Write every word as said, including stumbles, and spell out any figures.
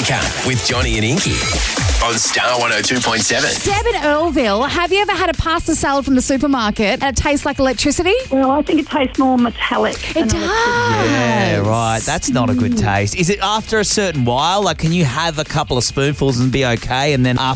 Wake Up with Johnny and Inky on Star one oh two point seven. Deb in Earlville, have you ever had a pasta salad from the supermarket and it tastes like electricity? Well, I think it tastes more metallic. It does. Yeah, right. That's not a good taste. Is it after a certain while? Like, can you have a couple of spoonfuls and be okay, and then after